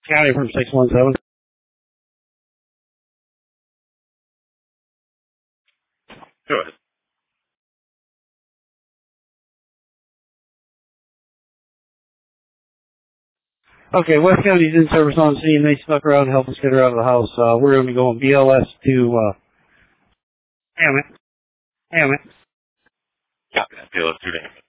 County from 617. Go ahead. Okay, West County's in service on scene. They snuck around and helped us get her out of the house. We're going to be going BLS to, damn it. Copy that. BLS 2 damage.